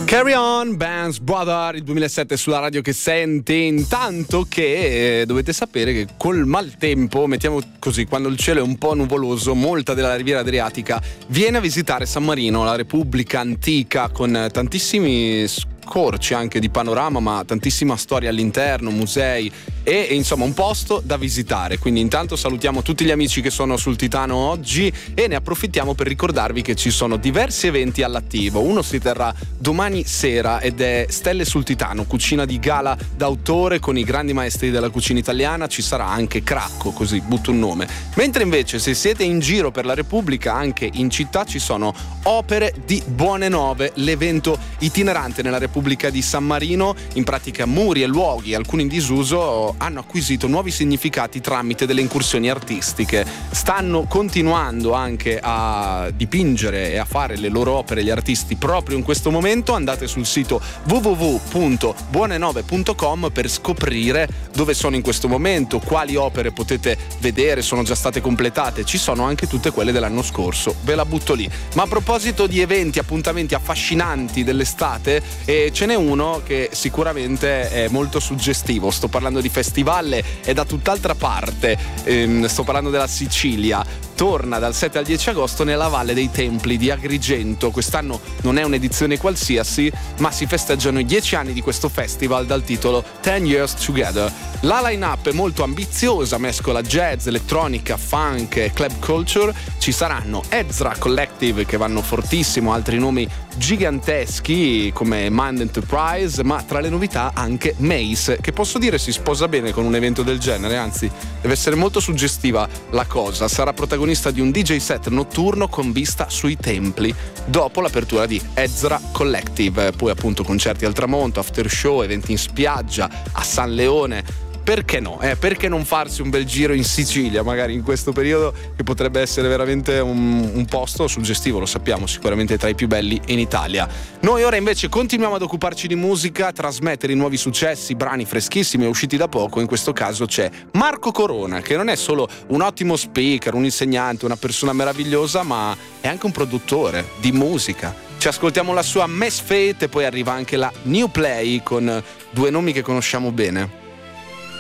Carry On, Bands Brother, il 2007 sulla radio che sente. Intanto che dovete sapere che col maltempo, mettiamo così, quando il cielo è un po' nuvoloso, molta della riviera adriatica viene a visitare San Marino, la Repubblica antica, con tantissimi scorci anche di panorama, ma tantissima storia all'interno, musei e insomma un posto da visitare. Quindi intanto salutiamo tutti gli amici che sono sul Titano oggi e ne approfittiamo per ricordarvi che ci sono diversi eventi all'attivo. Uno si terrà domani sera ed è Stelle sul Titano, cucina di gala d'autore con i grandi maestri della cucina italiana. Ci sarà anche Cracco, così butto un nome. Mentre invece se siete in giro per la Repubblica, anche in città ci sono Opere di Buone Nove, l'evento itinerante nella Repubblica di San Marino. In pratica muri e luoghi, alcuni in disuso, hanno acquisito nuovi significati tramite delle incursioni artistiche. Stanno continuando anche a dipingere e a fare le loro opere gli artisti proprio in questo momento. Andate sul sito www.buonenove.com per scoprire dove sono in questo momento, quali opere potete vedere, sono già state completate. Ci sono anche tutte quelle dell'anno scorso, ve la butto lì. Ma a proposito di eventi, appuntamenti affascinanti dell'estate, ce n'è uno che sicuramente è molto suggestivo. Sto parlando di Festivalle, è da tutt'altra parte, sto parlando della Sicilia. Torna dal 7 al 10 agosto nella Valle dei Templi di Agrigento. Quest'anno non è un'edizione qualsiasi, ma si festeggiano i 10 anni di questo festival dal titolo 10 Years Together. La line-up è molto ambiziosa, mescola jazz, elettronica, funk e club culture. Ci saranno Ezra Collective, che vanno fortissimo, altri nomi giganteschi come Mind Enterprise, ma tra le novità anche Mace, che posso dire si sposa bene con un evento del genere, anzi deve essere molto suggestiva la cosa. Sarà protagonista di un DJ set notturno con vista sui templi, dopo l'apertura di Ezra Collective. Poi appunto concerti al tramonto, after show, eventi in spiaggia, a San Leone. Perché no? Perché non farsi un bel giro in Sicilia, magari in questo periodo, che potrebbe essere veramente un posto suggestivo, lo sappiamo, sicuramente tra i più belli in Italia. Noi ora invece continuiamo ad occuparci di musica, trasmettere i nuovi successi, brani freschissimi usciti da poco. In questo caso c'è Marco Corona, che non è solo un ottimo speaker, un insegnante, una persona meravigliosa, ma è anche un produttore di musica. Ci ascoltiamo la sua Mesfate e poi arriva anche la New Play con due nomi che conosciamo bene.